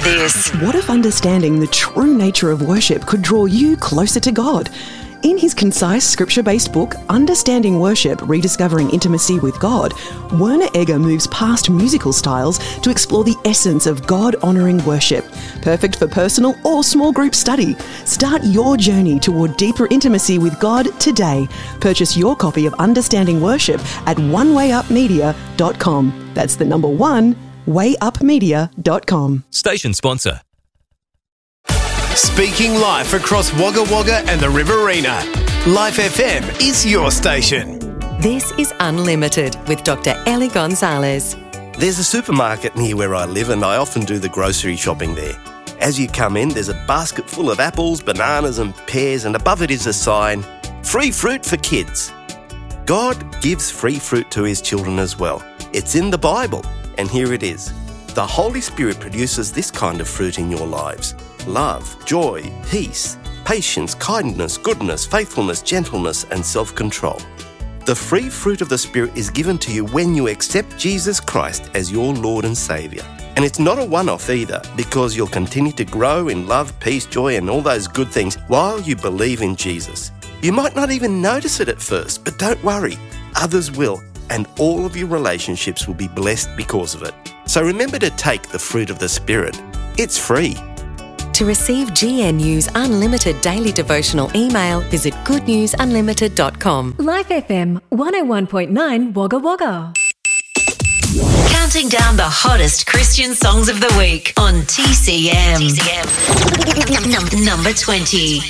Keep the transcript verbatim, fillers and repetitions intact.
this. What if understanding the true nature of worship could draw you closer to God? In his concise scripture-based book, Understanding Worship, Rediscovering Intimacy with God, Werner Egger moves past musical styles to explore the essence of God-honouring worship. Perfect for personal or small group study. Start your journey toward deeper intimacy with God today. Purchase your copy of Understanding Worship at one way up media dot com. That's the number one, way up media dot com. Station sponsor. Speaking live across Wagga Wagga and the Riverina, Life F M is your station. This is Unlimited with Doctor Ellie Gonzalez. There's a supermarket near where I live and I often do the grocery shopping there. As you come in, there's a basket full of apples, bananas and pears, and above it is a sign, free fruit for kids. God gives free fruit to his children as well. It's in the Bible, and here it is. The Holy Spirit produces this kind of fruit in your lives: love, joy, peace, patience, kindness, goodness, faithfulness, gentleness, and self-control. The free fruit of the Spirit is given to you when you accept Jesus Christ as your Lord and Saviour. And it's not a one-off either, because you'll continue to grow in love, peace, joy, and all those good things while you believe in Jesus. You might not even notice it at first, but don't worry, others will, and all of your relationships will be blessed because of it. So remember to take the fruit of the Spirit. It's free. To receive G N U's unlimited daily devotional email, visit good news unlimited dot com. Life F M one oh one point nine Wagga Wagga. Counting down the hottest Christian songs of the week on T C M. T C M. Number twenty.